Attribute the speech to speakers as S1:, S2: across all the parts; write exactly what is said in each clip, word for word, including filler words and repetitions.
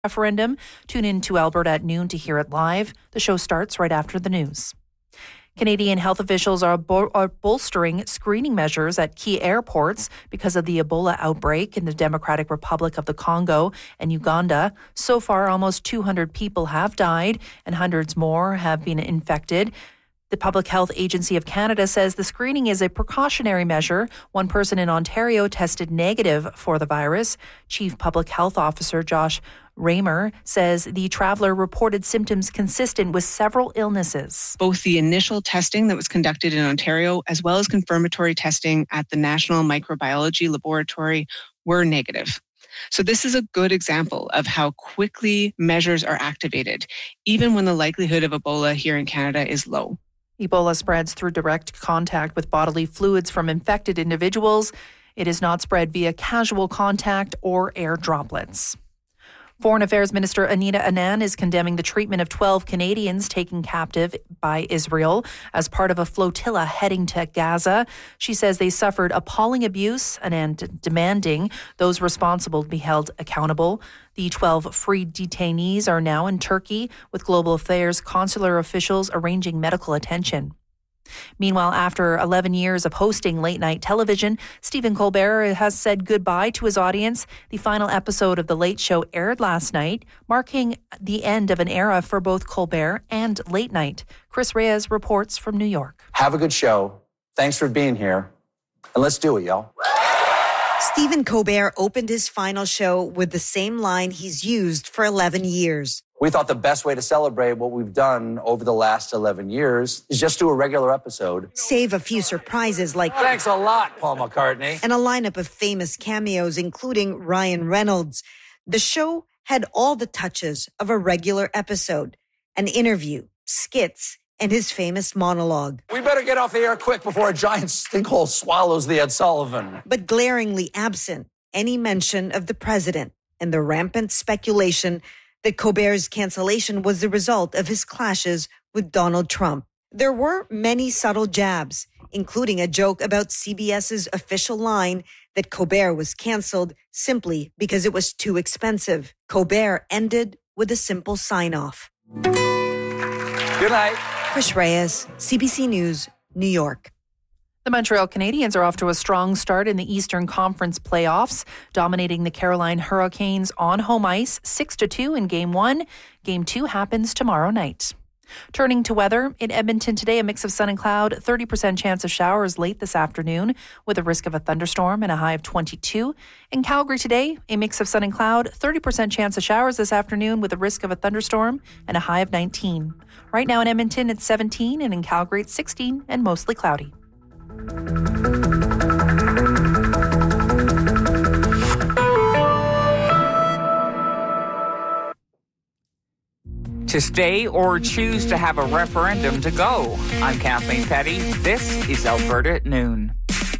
S1: referendum. Tune in to Alberta at noon to hear it live. The show starts right after the news. Canadian health officials are, bo- are bolstering screening measures at key airports because of the Ebola outbreak in the Democratic Republic of the Congo and Uganda. So far, almost two hundred people have died and hundreds more have been infected. The Public Health Agency of Canada says the screening is a precautionary measure. One person in Ontario tested negative for the virus. Chief Public Health Officer Josh Raymer says the traveler reported symptoms consistent with several illnesses.
S2: Both the initial testing that was conducted in Ontario as well as confirmatory testing at the National Microbiology Laboratory were negative. So this is a good example of how quickly measures are activated, even when the likelihood of Ebola here in Canada is low.
S1: Ebola spreads through direct contact with bodily fluids from infected individuals. It is not spread via casual contact or air droplets. Foreign Affairs Minister Anita Anand is condemning the treatment of twelve Canadians taken captive by Israel as part of a flotilla heading to Gaza. She says they suffered appalling abuse, and demanding those responsible be held accountable. The twelve freed detainees are now in Turkey, with Global Affairs consular officials arranging medical attention. Meanwhile, after eleven years of hosting late-night television, Stephen Colbert has said goodbye to his audience. The final episode of The Late Show aired last night, marking the end of an era for both Colbert and Late Night. Chris Reyes reports from New York.
S3: Have a good show. Thanks for being here. And let's do it, y'all.
S4: Stephen Colbert opened his final show with the same line he's used for eleven years.
S3: We thought the best way to celebrate what we've done over the last eleven years is just do a regular episode.
S4: Save a few surprises like...
S3: Thanks a lot, Paul McCartney.
S4: And a lineup of famous cameos, including Ryan Reynolds. The show had all the touches of a regular episode. An interview, skits, and his famous monologue.
S3: We better get off the air quick before a giant sinkhole swallows the Ed Sullivan.
S4: But glaringly absent any mention of the president and the rampant speculation that Colbert's cancellation was the result of his clashes with Donald Trump. There were many subtle jabs, including a joke about CBS's official line that Colbert was canceled simply because it was too expensive. Colbert ended with a simple sign-off.
S3: Good night.
S4: Chris Reyes, C B C News, New York.
S1: The Montreal Canadiens are off to a strong start in the Eastern Conference playoffs, dominating the Carolina Hurricanes on home ice six to two in Game one. Game two happens tomorrow night. Turning to weather, in Edmonton today, a mix of sun and cloud, thirty percent chance of showers late this afternoon with a risk of a thunderstorm and a high of twenty-two. In Calgary today, a mix of sun and cloud, thirty percent chance of showers this afternoon with a risk of a thunderstorm and a high of nineteen. Right now in Edmonton, it's seventeen, and in Calgary, it's sixteen and mostly cloudy.
S5: To stay or choose to have a referendum to go. I'm Kathleen Petty. This is Alberta at Noon.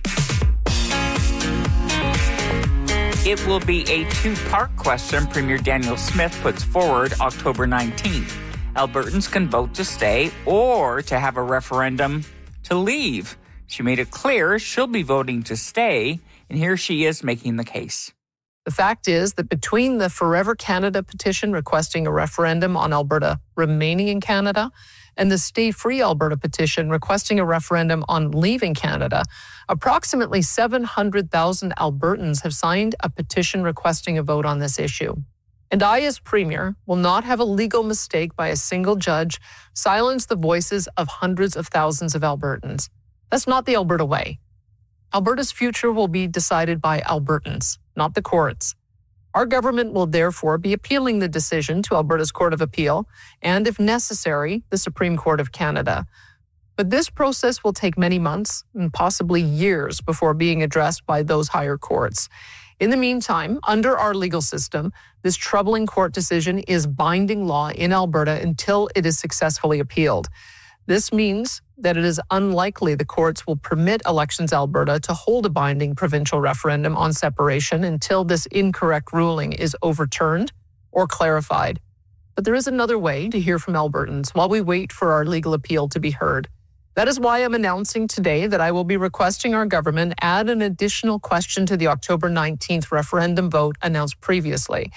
S5: It will be a two-part question Premier Danielle Smith puts forward October nineteenth. Albertans can vote to stay or to have a referendum to leave. She made it clear she'll be voting to stay, and here she is making the case.
S6: The fact is that between the Forever Canada petition requesting a referendum on Alberta remaining in Canada and the Stay Free Alberta petition requesting a referendum on leaving Canada, approximately seven hundred thousand Albertans have signed a petition requesting a vote on this issue. And I, as Premier, will not have a legal mistake by a single judge silence the voices of hundreds of thousands of Albertans. That's not the Alberta way. Alberta's future will be decided by Albertans, not the courts. Our government will therefore be appealing the decision to Alberta's Court of Appeal and, if necessary, the Supreme Court of Canada. But this process will take many months and possibly years before being addressed by those higher courts. In the meantime, under our legal system, this troubling court decision is binding law in Alberta until it is successfully appealed. This means that it is unlikely the courts will permit Elections Alberta to hold a binding provincial referendum on separation until this incorrect ruling is overturned or clarified. But there is another way to hear from Albertans while we wait for our legal appeal to be heard. That is why I'm announcing today that I will be requesting our government add an additional question to the October nineteenth referendum vote announced previously.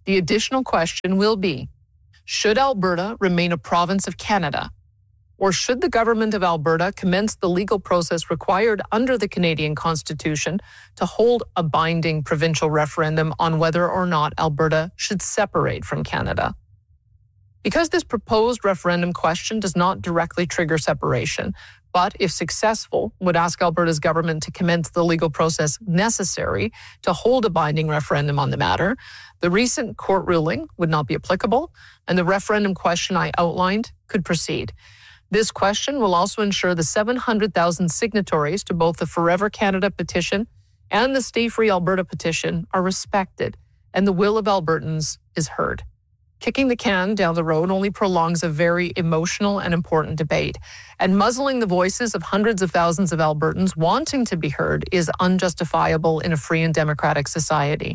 S6: The additional question will be, should Alberta remain a province of Canada? Or should the government of Alberta commence the legal process required under the Canadian Constitution to hold a binding provincial referendum on whether or not Alberta should separate from Canada? Because this proposed referendum question does not directly trigger separation, but if successful, would ask Alberta's government to commence the legal process necessary to hold a binding referendum on the matter, the recent court ruling would not be applicable, and the referendum question I outlined could proceed. This question will also ensure the seven hundred thousand signatories to both the Forever Canada petition and the Stay Free Alberta petition are respected, and the will of Albertans is heard. Kicking the can down the road only prolongs a very emotional and important debate, and muzzling the voices of hundreds of thousands of Albertans wanting to be heard is unjustifiable in a free and democratic society.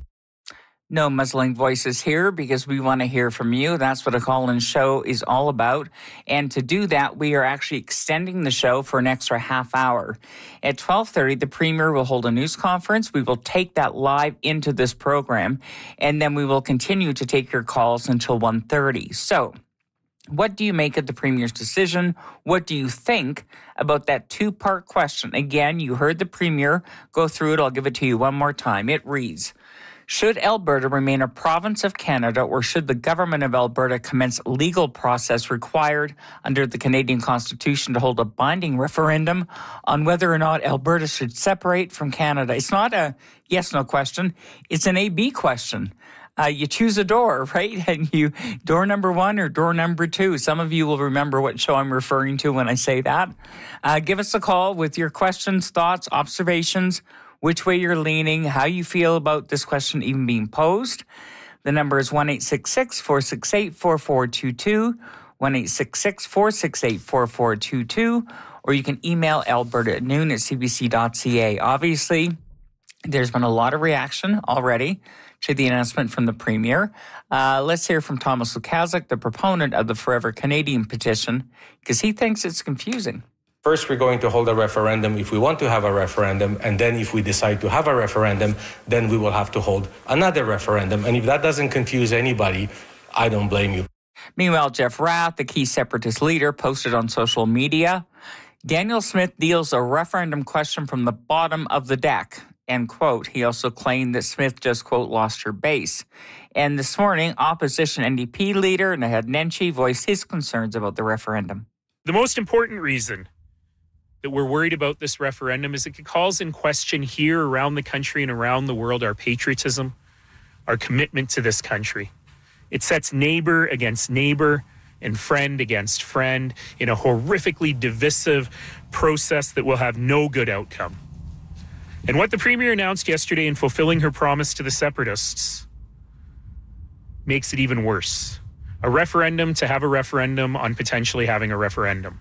S5: No muzzling voices here because we want to hear from you. That's what a call-in show is all about. And to do that, we are actually extending the show for an extra half hour. At twelve thirty, the Premier will hold a news conference. We will take that live into this program, and then we will continue to take your calls until one thirty. So, what do you make of the Premier's decision? What do you think about that two-part question? Again, you heard the Premier go through it. I'll give it to you one more time. It reads, should Alberta remain a province of Canada, or should the government of Alberta commence legal process required under the Canadian Constitution to hold a binding referendum on whether or not Alberta should separate from Canada? It's not a yes-no question. It's an A B question. Uh, you choose a door, right? And you, door number one or door number two. Some of you will remember what show I'm referring to when I say that. Uh, give us a call with your questions, thoughts, observations, which way you're leaning, how you feel about this question even being posed. The number is one eight six six, four six eight, four four two two, one eight six six, four six eight, four four two two, or you can email alberta at noon at c b c dot c a. Obviously, there's been a lot of reaction already to the announcement from the Premier. Uh, let's hear from Thomas Lukaszuk, the proponent of the Forever Canadian petition, because he thinks it's confusing.
S7: First, we're going to hold a referendum if we want to have a referendum, and then if we decide to have a referendum, then we will have to hold another referendum. And if that doesn't confuse anybody, I don't blame you.
S5: Meanwhile, Jeff Rath, the key separatist leader, posted on social media, Daniel Smith deals a referendum question from the bottom of the deck, end quote. He also claimed that Smith just, quote, lost her base. And this morning, opposition N D P leader Naheed Nenshi voiced his concerns about the referendum.
S8: The most important reason that we're worried about this referendum is it calls in question here around the country and around the world our patriotism, our commitment to this country. It sets neighbor against neighbor and friend against friend in a horrifically divisive process that will have no good outcome. And what the Premier announced yesterday in fulfilling her promise to the separatists makes it even worse. A referendum to have a referendum on potentially having a referendum.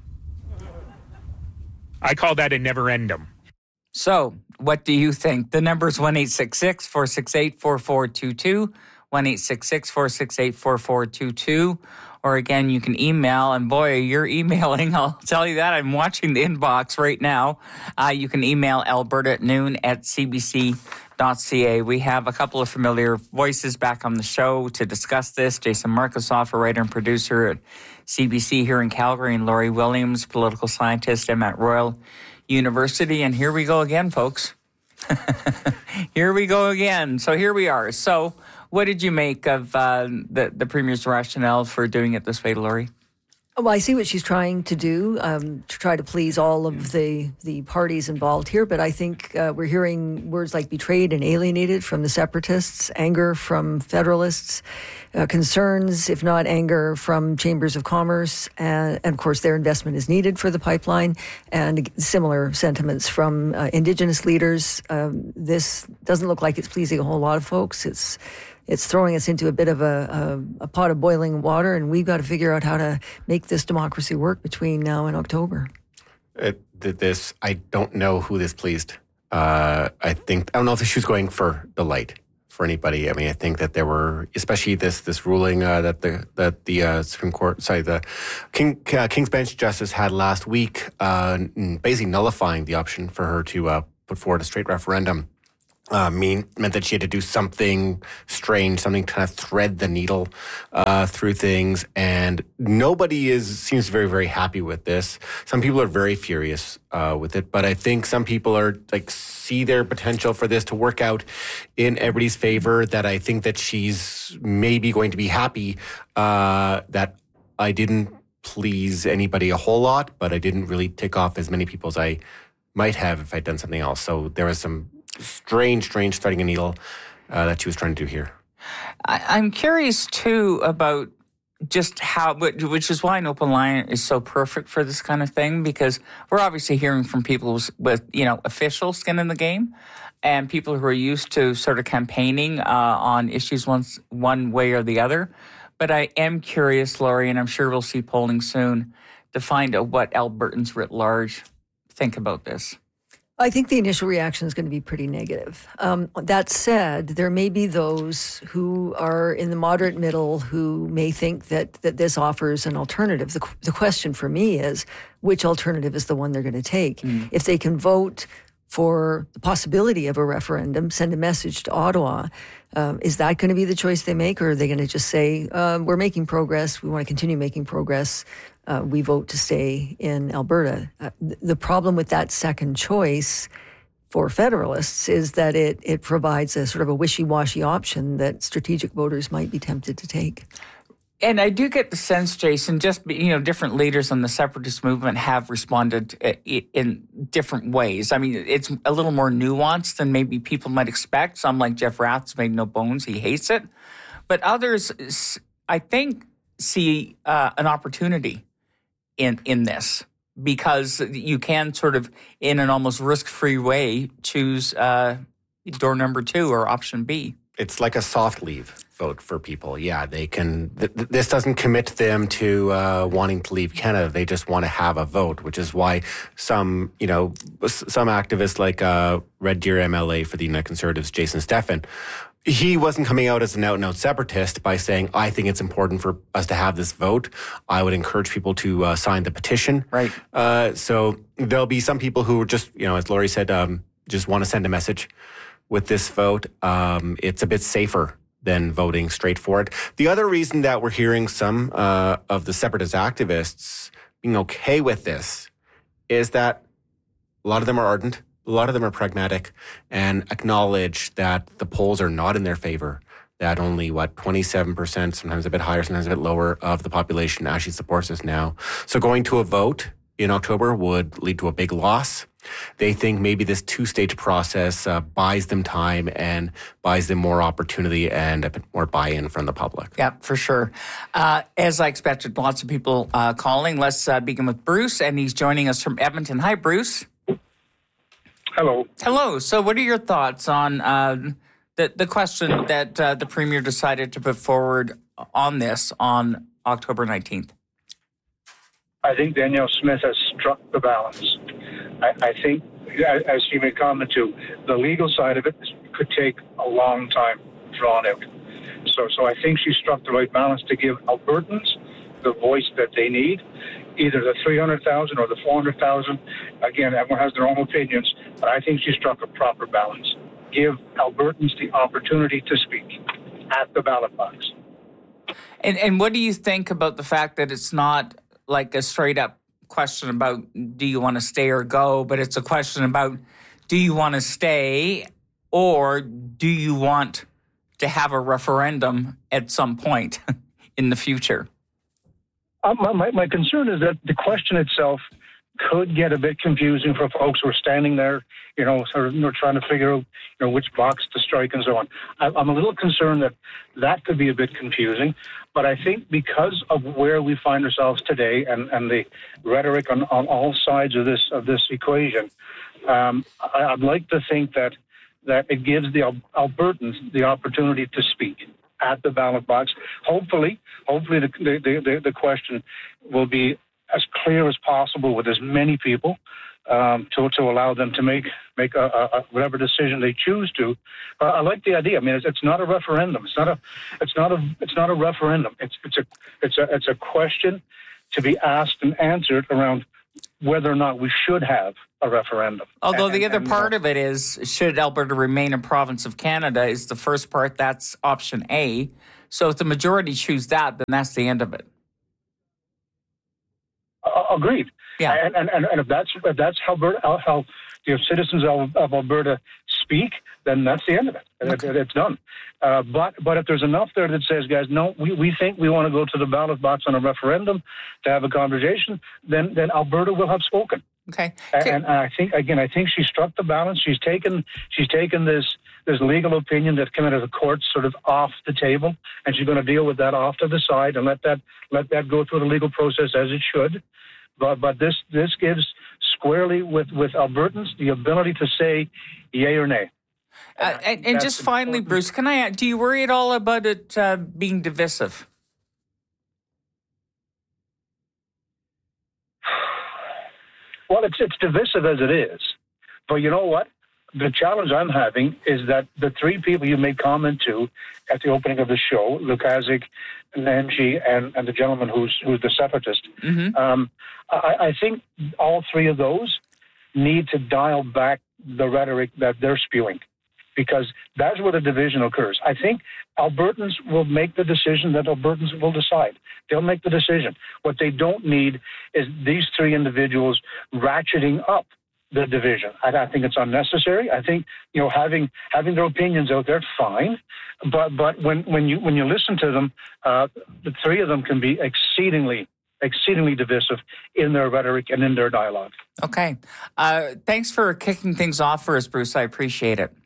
S8: I call that a never-endum.
S5: So, what do you think? The number is one eight six six, four six eight, four four two two, one eight six six, four six eight, four four two two. Or again, you can email, and boy, you're emailing. I'll tell you that. I'm watching the inbox right now. Uh, you can email alberta at noon at c b c dot c a. We have a couple of familiar voices back on the show to discuss this. Jason Markusoff, a writer and producer at C B C here in Calgary, and Laurie Williams, political scientist at Royal University. And here we go again, folks. Here we go again. So here we are. So what did you make of uh, the, the Premier's rationale for doing it this way, Laurie?
S9: Well, I see what she's trying to do, um, to try to please all of the, the parties involved here. But I think uh, we're hearing words like betrayed and alienated from the separatists, anger from federalists, uh, concerns, if not anger, from chambers of commerce. And, and of course, their investment is needed for the pipeline, and similar sentiments from uh, Indigenous leaders. Um, this doesn't look like it's pleasing a whole lot of folks. It's It's throwing us into a bit of a, a, a pot of boiling water, and we've got to figure out how to make this democracy work between now and October.
S10: It, this, I don't know who this pleased. Uh, I think, I don't know if she was going for the light for anybody. I mean, I think that there were, especially this this ruling uh, that the that the uh, Supreme Court, sorry, the King uh, King's Bench Justice had last week, uh, basically nullifying the option for her to uh, put forward a straight referendum. Uh, mean, meant that she had to do something strange, something to kind of thread the needle uh, through things. And nobody is seems very, very happy with this. Some people are very furious uh, with it, but I think some people are like see their potential for this to work out in everybody's favor. That I think that she's maybe going to be happy uh, that I didn't please anybody a whole lot, but I didn't really tick off as many people as I might have if I'd done something else. So there was some strange, strange threading a needle uh, that she was trying to do here.
S5: I, I'm curious, too, about just how, which is why an open line is so perfect for this kind of thing, because we're obviously hearing from people with, you know, official skin in the game and people who are used to sort of campaigning uh, on issues once, one way or the other. But I am curious, Laurie, and I'm sure we'll see polling soon, to find out what Albertans writ large think about this.
S9: I think the initial reaction is going to be pretty negative. Um, that said, there may be those who are in the moderate middle who may think that that this offers an alternative. The, the question for me is, which alternative is the one they're going to take? Mm. If they can vote for the possibility of a referendum, send a message to Ottawa, um, is that going to be the choice they make? Or are they going to just say, uh, we're making progress, we want to continue making progress, Uh, we vote to stay in Alberta? Uh, th- the problem with that second choice for Federalists is that it it provides a sort of a wishy-washy option that strategic voters might be tempted to take.
S5: And I do get the sense, Jason, just, you know, different leaders in the separatist movement have responded in different ways. I mean, it's a little more nuanced than maybe people might expect. Some, like Jeff Rath's made no bones, he hates it. But others, I think, see uh, an opportunity in in this, because you can sort of, in an almost risk-free way, choose uh, door number two or option B.
S10: It's like a soft leave vote for people. Yeah, they can. Th- th- this doesn't commit them to uh, wanting to leave Canada. They just want to have a vote, which is why some, you know, some activists like uh, Red Deer M L A for the United Conservatives, Jason Steffen, he wasn't coming out as an out-and-out separatist by saying, I think it's important for us to have this vote. I would encourage people to uh, sign the petition.
S5: Right.
S10: Uh, so there'll be some people who are just, you know, as Laurie said, um, just want to send a message with this vote. Um, it's a bit safer than voting straight for it. The other reason that we're hearing some uh, of the separatist activists being okay with this is that a lot of them are ardent. A lot of them are pragmatic and acknowledge that the polls are not in their favor, that only, what, twenty-seven percent, sometimes a bit higher, sometimes a bit lower, of the population actually supports us now. So going to a vote in October would lead to a big loss. They think maybe this two-stage process uh, buys them time and buys them more opportunity and a bit more buy-in from the public.
S5: Yeah, for sure. Uh, as I expected, lots of people uh, calling. Let's uh, begin with Bruce, and he's joining us from Edmonton. Hi, Bruce.
S11: Hello.
S5: Hello. So what are your thoughts on uh, the, the question that uh, the Premier decided to put forward on this on October nineteenth?
S11: I think Danielle Smith has struck the balance. I, I think, as you may comment to, the legal side of it could take a long time drawn out. So, so I think she struck the right balance to give Albertans the voice that they need, either the three hundred thousand or the four hundred thousand. Again, everyone has their own opinions, but I think she struck a proper balance. Give Albertans the opportunity to speak at the ballot box.
S5: And, and what do you think about the fact that it's not like a straight up question about do you want to stay or go, but it's a question about do you want to stay or do you want to have a referendum at some point in the future?
S11: Uh, my, my concern is that the question itself could get a bit confusing for folks who are standing there, you know, sort of, you know, trying to figure out, you know, which box to strike and so on. I, I'm a little concerned that that could be a bit confusing, but I think because of where we find ourselves today and, and the rhetoric on, on all sides of this of this equation, um, I, I'd like to think that that it gives the Albertans the opportunity to speak at the ballot box. Hopefully, hopefully the, the, the, the question will be as clear as possible with as many people um, to to allow them to make make a, a, whatever decision they choose to. Uh, I like the idea. I mean, it's, it's not a referendum. It's not a it's not a it's not a referendum. It's it's a it's a it's a question to be asked and answered around whether or not we should have a referendum.
S5: Although
S11: and,
S5: the other
S11: and,
S5: part
S11: uh,
S5: of it is, should Alberta remain a province of Canada, is the first part. That's option A. So if the majority choose that, then that's the end of it.
S11: Uh, agreed.
S5: Yeah.
S11: And, and, and, and if that's if that's how, Alberta, how the citizens of, of Alberta speak, then that's the end of it. Okay. It, it's done. Uh, but but if there's enough there that says, guys, no, we, we think we want to go to the ballot box on a referendum to have a conversation, then then Alberta will have spoken.
S5: Okay.
S11: And, and I think again, I think she struck the balance. She's taken she's taken this this legal opinion that came out of the courts sort of off the table, and she's going to deal with that off to the side and let that let that go through the legal process as it should. But but this this gives squarely with, with Albertans the ability to say yay or nay.
S5: Uh, and and just finally, important. Bruce, can I add, do you worry at all about it uh, being divisive?
S11: Well, it's it's divisive as it is. But you know what? The challenge I'm having is that the three people you made comment to at the opening of the show, Lukaszuk, Nenshi, and, and the gentleman who's who's the separatist, mm-hmm. um, I, I think all three of those need to dial back the rhetoric that they're spewing, because that's where the division occurs. I think Albertans will make the decision that Albertans will decide. They'll make the decision. What they don't need is these three individuals ratcheting up the division. I, I think it's unnecessary. I think, you know, having having their opinions out there, fine. But but when, when you when you listen to them, uh, the three of them can be exceedingly exceedingly divisive in their rhetoric and in their dialogue.
S5: Okay. Uh, thanks for kicking things off for us, Bruce. I appreciate it.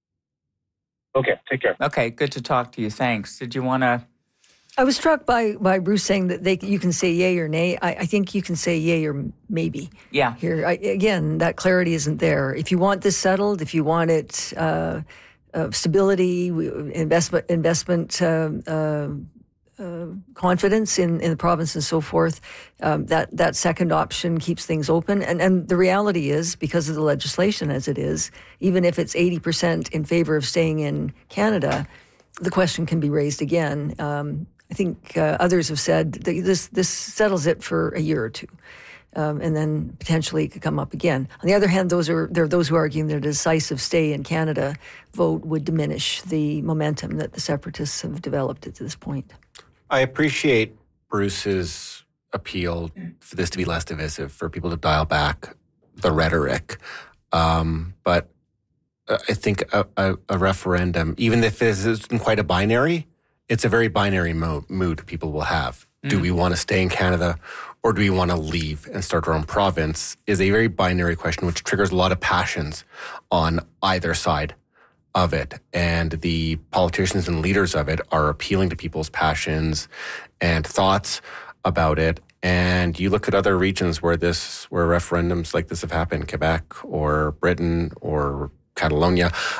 S11: Okay, take care.
S5: Okay, good to talk to you. Thanks. Did you want to...
S9: I was struck by, by Bruce saying that they you can say yay or nay. I, I think you can say yay or maybe.
S5: Yeah.
S9: Here, I, again, that clarity isn't there. If you want this settled, if you want it uh, uh, stability, investment, investment uh, uh, uh, confidence in, in the province and so forth, um, that, that second option keeps things open. And, and the reality is, because of the legislation as it is, even if it's eighty percent in favor of staying in Canada, the question can be raised again. Um, I think uh, others have said that this this settles it for a year or two, um, and then potentially it could come up again. On the other hand, those are there are those who are arguing that a decisive stay in Canada vote would diminish the momentum that the separatists have developed at this point.
S10: I appreciate Bruce's appeal for this to be less divisive, for people to dial back the rhetoric, um, but I think a, a, a referendum, even if it isn't quite a binary, it's a very binary mo- mood people will have. Mm. Do we want to stay in Canada or do we want to leave and start our own province is a very binary question, which triggers a lot of passions on either side of it. And the politicians and leaders of it are appealing to people's passions and thoughts about it. And you look at other regions where this, where referendums like this have happened, Quebec or Britain or Catalonia.